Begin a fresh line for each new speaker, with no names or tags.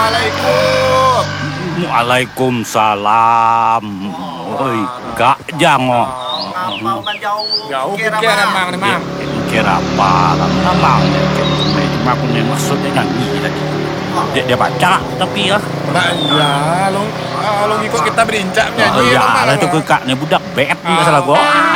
Assalamualaikum.
Waalaikumsalam. Oi, Kak Jango.
Ngapa man jauh?
Jauh
Kira
pikir
Bang.
emang nih, Mang.
Kira apa? Memang cuma aku nih maksudnya nyanyi tadi. Dia baca tapi ya.
Nah, iya, lo ngikut kita berincak
Oh
nyanyi.
iya,
Mang.
lah itu ke Kak nih budak bet enggak salah gua.